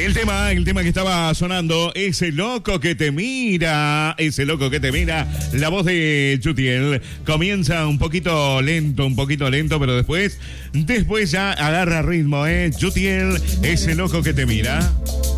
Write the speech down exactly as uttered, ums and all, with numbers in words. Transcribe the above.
El tema, el tema que estaba sonando, ese loco que te mira, ese loco que te mira, la voz de Yutiel comienza un poquito lento, un poquito lento, pero después, después ya agarra ritmo, ¿eh? Yutiel, ese loco que te mira.